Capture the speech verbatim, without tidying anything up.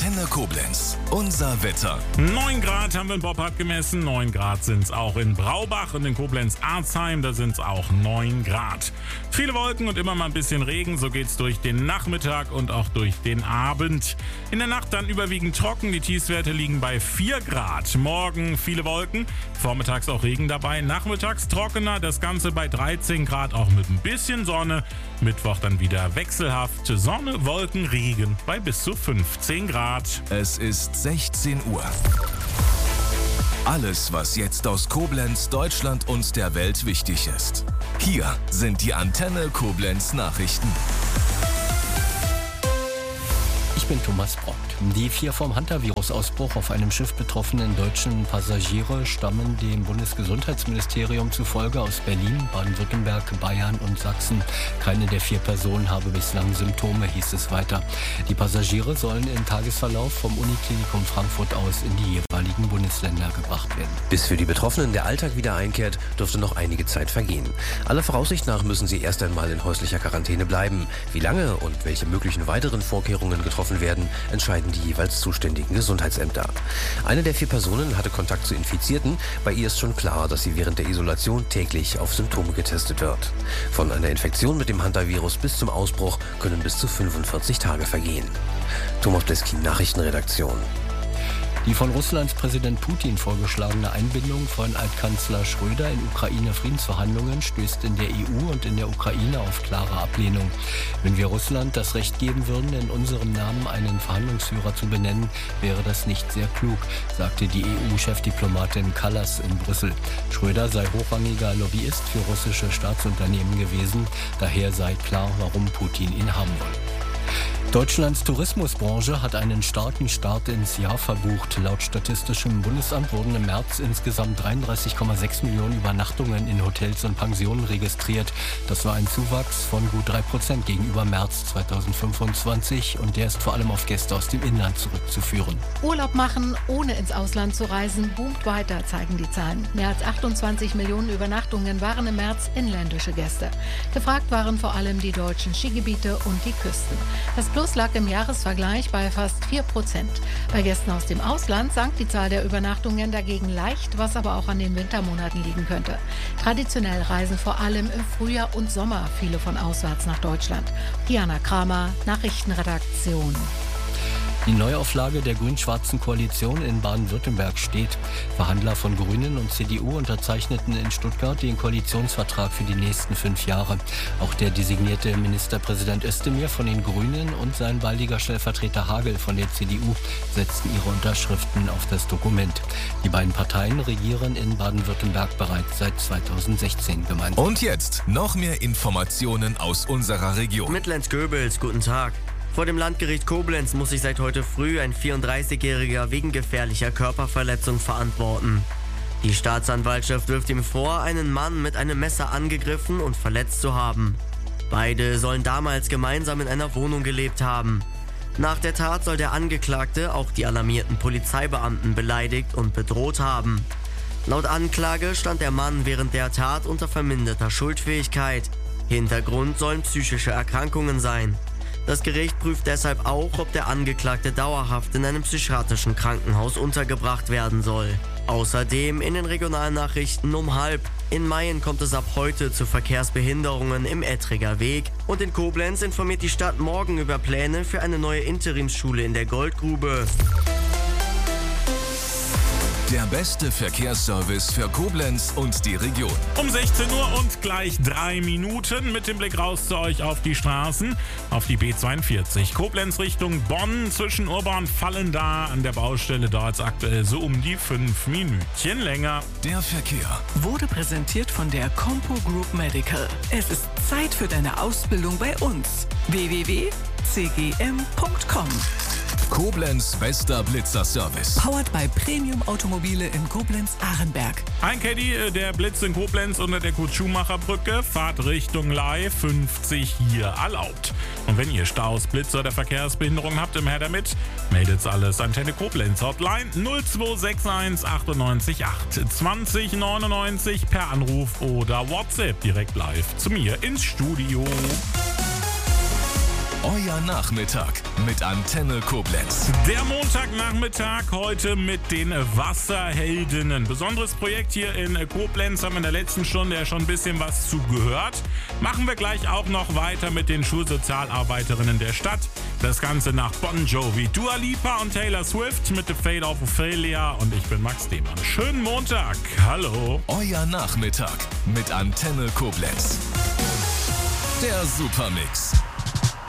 Antenne Koblenz. Unser Wetter. neun Grad haben wir in Boppard gemessen. neun Grad sind es auch in Braubach und in Koblenz-Arzheim. Da sind es auch neun Grad. Viele Wolken und immer mal ein bisschen Regen. So geht's durch den Nachmittag und auch durch den Abend. In der Nacht dann überwiegend trocken. Die Tiefstwerte liegen bei vier Grad. Morgen viele Wolken. Vormittags auch Regen dabei. Nachmittags trockener. Das Ganze bei dreizehn Grad, auch mit ein bisschen Sonne. Mittwoch dann wieder wechselhaft. Sonne, Wolken, Regen bei bis zu fünfzehn Grad. Es ist sechzehn Uhr. Alles, was jetzt aus Koblenz, Deutschland und der Welt wichtig ist. Hier sind die Antenne Koblenz Nachrichten. Ich bin Thomas Brockt. Die vier vom Hantavirus-Ausbruch auf einem Schiff betroffenen deutschen Passagiere stammen dem Bundesgesundheitsministerium zufolge aus Berlin, Baden-Württemberg, Bayern und Sachsen. Keine der vier Personen habe bislang Symptome, hieß es weiter. Die Passagiere sollen im Tagesverlauf vom Uniklinikum Frankfurt aus in die jeweiligen Bundesländer gebracht werden. Bis für die Betroffenen der Alltag wieder einkehrt, dürfte noch einige Zeit vergehen. Aller Voraussicht nach müssen sie erst einmal in häuslicher Quarantäne bleiben. Wie lange und welche möglichen weiteren Vorkehrungen getroffen werden, entscheiden die jeweils zuständigen Gesundheitsämter. Eine der vier Personen hatte Kontakt zu Infizierten. Bei ihr ist schon klar, dass sie während der Isolation täglich auf Symptome getestet wird. Von einer Infektion mit dem Hantavirus bis zum Ausbruch können bis zu fünfundvierzig Tage vergehen. Thomas Bleski, Nachrichtenredaktion. Die von Russlands Präsident Putin vorgeschlagene Einbindung von Altkanzler Schröder in Ukraine-Friedensverhandlungen stößt in der E U und in der Ukraine auf klare Ablehnung. Wenn wir Russland das Recht geben würden, in unserem Namen einen Verhandlungsführer zu benennen, wäre das nicht sehr klug, sagte die E U-Chefdiplomatin Kallas in Brüssel. Schröder sei hochrangiger Lobbyist für russische Staatsunternehmen gewesen, daher sei klar, warum Putin ihn haben wolle. Deutschlands Tourismusbranche hat einen starken Start ins Jahr verbucht. Laut Statistischem Bundesamt wurden im März insgesamt dreiunddreißig Komma sechs Millionen Übernachtungen in Hotels und Pensionen registriert. Das war ein Zuwachs von gut drei Prozent gegenüber März zweitausendfünfundzwanzig und der ist vor allem auf Gäste aus dem Inland zurückzuführen. Urlaub machen, ohne ins Ausland zu reisen, boomt weiter, zeigen die Zahlen. Mehr als achtundzwanzig Millionen Übernachtungen waren im März inländische Gäste. Gefragt waren vor allem die deutschen Skigebiete und die Küsten. Das Plus lag im Jahresvergleich bei fast vier Prozent. Bei Gästen aus dem Ausland sank die Zahl der Übernachtungen dagegen leicht, was aber auch an den Wintermonaten liegen könnte. Traditionell reisen vor allem im Frühjahr und Sommer viele von auswärts nach Deutschland. Diana Kramer, Nachrichtenredaktion. Die Neuauflage der grün-schwarzen Koalition in Baden-Württemberg steht. Verhandler von Grünen und C D U unterzeichneten in Stuttgart den Koalitionsvertrag für die nächsten fünf Jahre. Auch der designierte Ministerpräsident Özdemir von den Grünen und sein baldiger Stellvertreter Hagel von der C D U setzten ihre Unterschriften auf das Dokument. Die beiden Parteien regieren in Baden-Württemberg bereits seit zweitausendsechzehn gemeinsam. Und jetzt noch mehr Informationen aus unserer Region. Mittelland-Göbels, guten Tag. Vor dem Landgericht Koblenz muss sich seit heute früh ein vierunddreißigjähriger wegen gefährlicher Körperverletzung verantworten. Die Staatsanwaltschaft wirft ihm vor, einen Mann mit einem Messer angegriffen und verletzt zu haben. Beide sollen damals gemeinsam in einer Wohnung gelebt haben. Nach der Tat soll der Angeklagte auch die alarmierten Polizeibeamten beleidigt und bedroht haben. Laut Anklage stand der Mann während der Tat unter verminderter Schuldfähigkeit. Hintergrund sollen psychische Erkrankungen sein. Das Gericht prüft deshalb auch, ob der Angeklagte dauerhaft in einem psychiatrischen Krankenhaus untergebracht werden soll. Außerdem in den regionalen Nachrichten um halb. In Mayen kommt es ab heute zu Verkehrsbehinderungen im Ettriger Weg. Und in Koblenz informiert die Stadt morgen über Pläne für eine neue Interimsschule in der Goldgrube. Der beste Verkehrsservice für Koblenz und die Region. Um sechzehn Uhr und gleich drei Minuten mit dem Blick raus zu euch auf die Straßen. Auf die B zweiundvierzig. Koblenz Richtung Bonn zwischen Urban Vallendar an der Baustelle dauert es aktuell so um die fünf Minütchen länger. Der Verkehr wurde präsentiert von der Compo Group Medical. Es ist Zeit für deine Ausbildung bei uns. w w w punkt c g m punkt com. Koblenz bester Blitzer-Service. Powered by Premium Automobile in Koblenz-Ahrenberg. Ein Caddy, der Blitz in Koblenz unter der Kurt-Schumacher-Brücke. Fahrt Richtung Leih, fünfzig hier erlaubt. Und wenn ihr Staus, Blitzer oder Verkehrsbehinderung habt, im Her damit, meldet's alles. Antenne Koblenz Hotline null zwei sechs eins achtundneunzig acht zwanzig neunundneunzig per Anruf oder WhatsApp direkt live zu mir ins Studio. Euer Nachmittag mit Antenne Koblenz. Der Montagnachmittag heute mit den Wasserheldinnen. Besonderes Projekt hier in Koblenz, haben wir in der letzten Stunde ja schon ein bisschen was zu gehört. Machen wir gleich auch noch weiter mit den Schulsozialarbeiterinnen der Stadt. Das Ganze nach Bon Jovi, Dua Lipa und Taylor Swift mit The Fate of Ophelia. Und ich bin Max Demann. Schönen Montag. Hallo. Euer Nachmittag mit Antenne Koblenz. Der Supermix.